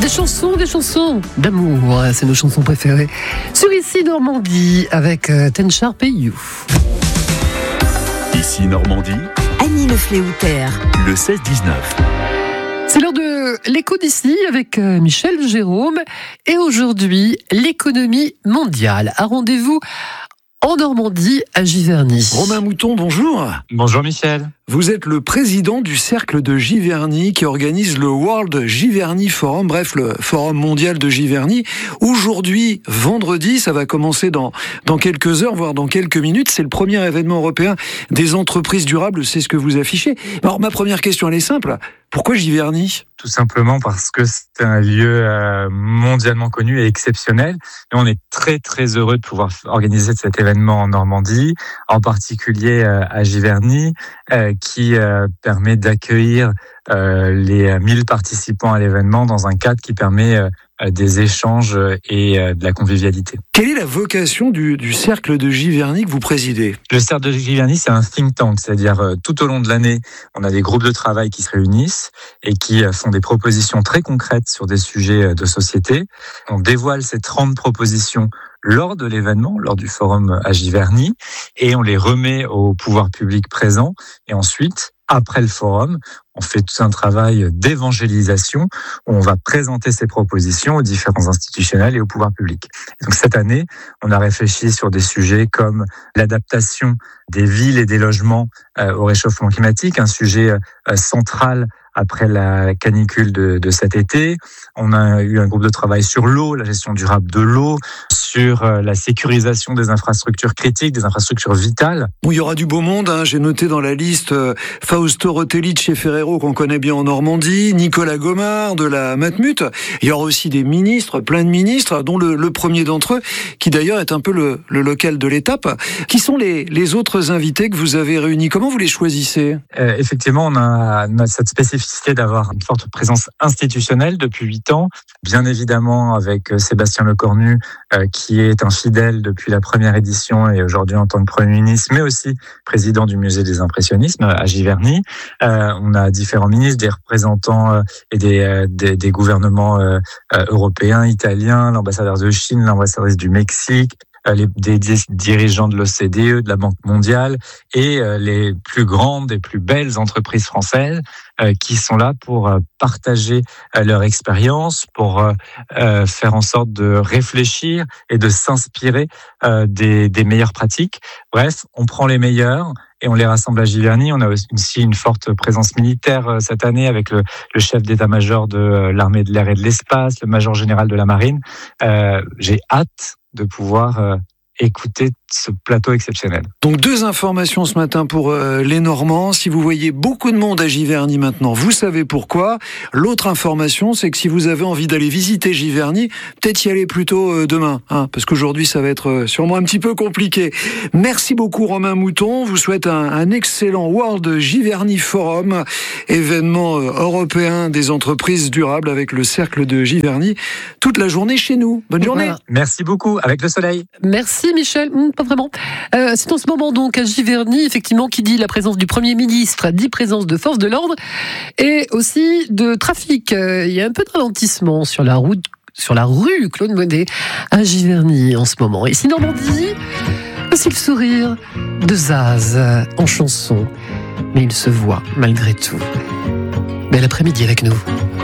Des chansons d'amour, c'est nos chansons préférées. Sur Ici Normandie avec Ten Sharp et You. Ici Normandie, Annie Le Fléoutère, le 16-19. C'est l'heure de l'écho d'ici avec Michel Jérôme. Et aujourd'hui, l'économie mondiale. Un rendez-vous en Normandie, à Giverny. Romain Mouton, bonjour. Bonjour Michel. Vous êtes le président du cercle de Giverny qui organise le World Giverny Forum, bref, le forum mondial de Giverny. Aujourd'hui, vendredi, ça va commencer dans quelques heures, voire dans quelques minutes. C'est le premier événement européen des entreprises durables, c'est ce que vous affichez. Alors, ma première question, elle est simple. Pourquoi Giverny ? Tout simplement parce que c'est un lieu mondialement connu et exceptionnel. Et on est très très heureux de pouvoir organiser cet événement en Normandie, en particulier à Giverny, qui permet d'accueillir les 1000 participants à l'événement dans un cadre qui permet des échanges et de la convivialité. Quelle est la vocation du cercle de Giverny que vous présidez ? Le cercle de Giverny, c'est un think tank, c'est-à-dire tout au long de l'année, on a des groupes de travail qui se réunissent et qui font des propositions très concrètes sur des sujets de société. On dévoile ces 30 propositions lors de l'événement, lors du forum à Giverny, et on les remet au pouvoir public présent. Et ensuite, après le forum, on fait tout un travail d'évangélisation où on va présenter ces propositions aux différents institutionnels et au pouvoir public. Et donc cette année, on a réfléchi sur des sujets comme l'adaptation des villes et des logements au réchauffement climatique, un sujet central après la canicule de cet été. On a eu un groupe de travail sur l'eau, la gestion durable de l'eau, sur la sécurisation des infrastructures critiques, des infrastructures vitales. Bon, il y aura du beau monde, hein. J'ai noté dans la liste Fausto Rotelli de chez Ferrero, qu'on connaît bien en Normandie, Nicolas Gomard de la Matmut. Il y aura aussi des ministres, plein de ministres, dont le premier d'entre eux, qui d'ailleurs est un peu le local de l'étape. Qui sont les autres invités que vous avez réunis ? Comment vous les choisissez ? Effectivement, on a cette spécificité d'avoir une forte présence institutionnelle depuis 8 ans. Bien évidemment, avec Sébastien Lecornu, qui est un fidèle depuis la première édition et aujourd'hui en tant que Premier ministre, mais aussi président du Musée des Impressionnismes à Giverny. On a différents ministres, des représentants et des gouvernements européens, italiens, l'ambassadeur de Chine, l'ambassadrice du Mexique, des dirigeants de l'OCDE, de la Banque mondiale et les plus grandes et plus belles entreprises françaises qui sont là pour partager leur expérience, pour faire en sorte de réfléchir et de s'inspirer des meilleures pratiques. Bref, on prend les meilleurs et on les rassemble à Giverny. On a aussi une forte présence militaire cette année avec le chef d'état-major de l'armée de l'air et de l'espace, le major général de la marine. J'ai hâte de pouvoir écouter ce plateau exceptionnel. Donc 2 informations ce matin pour les Normands. Si vous voyez beaucoup de monde à Giverny maintenant, vous savez pourquoi. L'autre information, c'est que si vous avez envie d'aller visiter Giverny, peut-être y aller plutôt demain, hein, parce qu'aujourd'hui ça va être sûrement un petit peu compliqué. Merci beaucoup Romain Mouton. Je vous souhaite un excellent World Giverny Forum, événement européen des entreprises durables avec le cercle de Giverny, toute la journée chez nous. Bonne journée. Voilà. Merci beaucoup, avec le soleil. Merci Michel. Pas vraiment. C'est en ce moment donc à Giverny, effectivement, qui dit la présence du Premier ministre, dit présence de forces de l'ordre et aussi de trafic. Il y a un peu de ralentissement sur la rue Claude Monet à Giverny en ce moment. Ici Normandie, aussi le sourire de Zaz en chanson, mais il se voit malgré tout. Bel après-midi avec nous.